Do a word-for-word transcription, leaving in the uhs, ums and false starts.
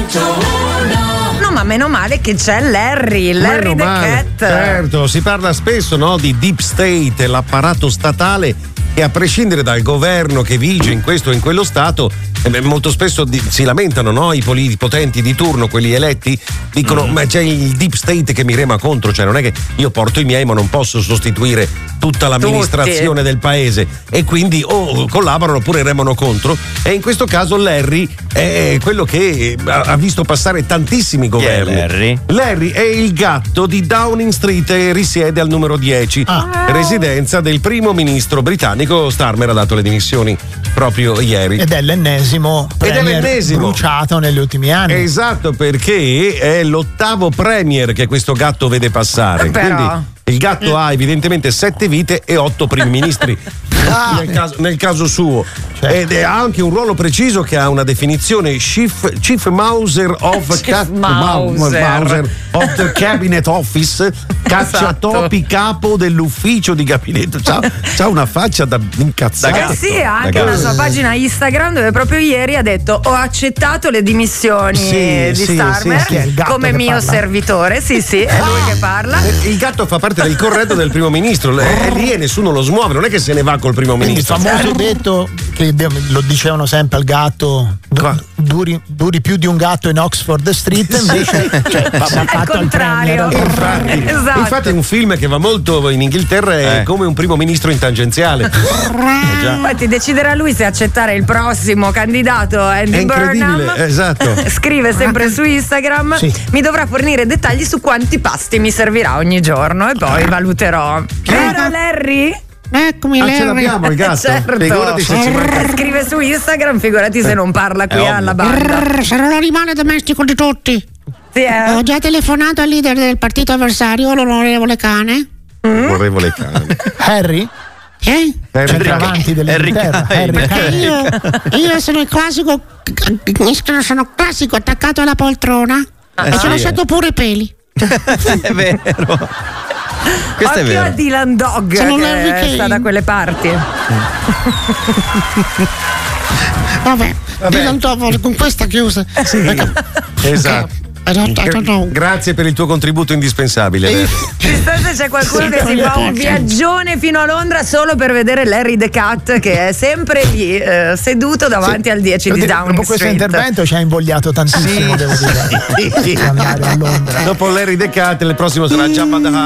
No, ma meno male che c'è Larry, Larry the Cat. Certo, si parla spesso, no, di Deep State, l'apparato statale che a prescindere dal governo che vige in questo o in quello stato, eh, molto spesso di, si lamentano, no, i politi potenti di turno, quelli eletti, dicono mm. ma c'è il Deep State che mi rema contro, cioè non è che io porto i miei ma non posso sostituire tutta l'amministrazione Tutti. del paese, e quindi o collaborano oppure remano contro, e in questo caso Larry è quello che ha visto passare tantissimi governi. Chi è Larry? Larry è il gatto di Downing Street e risiede al numero dieci, Ah. residenza del primo ministro britannico. Starmer ha dato le dimissioni proprio ieri. Ed è l'ennesimo Ed è premier l'ennesimo. bruciato negli ultimi anni. Esatto, perché è l'ottavo premier che questo gatto vede passare. Però. Quindi il gatto ha evidentemente sette vite e otto primi ministri. Ah. Nel caso, nel caso suo, Certo. ed è- ha anche un ruolo preciso che ha una definizione chief, chief Mauser of Chief ca- Mauser. Mauser of the Cabinet Office, cacciatopi capo dell'ufficio di gabinetto. C'ha, c'ha una faccia da incazzata. Da gatto. Eh sì, ha anche Da una gatto. sua pagina Instagram dove proprio ieri ha detto ho accettato le dimissioni Sì, di sì, Starmer sì, sì, è il gatto come che mio parla. servitore. Sì, sì, è lui che parla. Il gatto fa parte del corredo del primo ministro, è lì e nessuno lo smuove, non è che se ne va col primo Quindi il ministro. famoso detto che de- lo dicevano sempre al gatto, du- Qua. duri, duri più di un gatto in Oxford Street, invece cioè, va, va È il fatto al contrario. premier. Infatti, Esatto. infatti è un film che va molto in Inghilterra, è Eh. come un primo ministro in tangenziale. Eh già. Infatti deciderà lui se accettare il prossimo candidato È Andy incredibile, Burnham. esatto. Scrive sempre su Instagram: Sì. mi dovrà fornire dettagli su quanti pasti mi servirà ogni giorno e poi valuterò. Vero Larry? Eccomi, Ah, ce Larry. l'abbiamo il gatto. Certo. Figurati se ci manca. Scrive su Instagram, figurati se non parla qui ovvio. alla banda. Brrr, sarò l'animale domestico di tutti. Sì, eh. Ho già telefonato al leader del partito avversario, l'onorevole Cane. Vorrevole cane. Harry? Eh? Centravanti dell'Inghilterra. Harry Harry Kane. Kane. Io, io sono il classico, sono classico attaccato alla poltrona Eh e ci sì, ho eh. lasciato pure i peli. È vero. Questo è Occhio a vero. Dylan Dog Sono Larry che Kane. sta da quelle parti. Vabbè, Vabbè. Dylan Dog con questa chiusa. Esatto. I don't, I don't know. Grazie per il tuo contributo indispensabile. Vero? Chissà se c'è qualcuno che si fa un viaggione fino a Londra solo per vedere Larry the Cat che è sempre lì eh, seduto davanti al dieci di Devo dire, Downing dopo questo Street. intervento ci ha invogliato tantissimo, devo dire. Sì. Andare a Londra. Dopo Larry the Cat, il prossimo sarà Jabba the Hutt.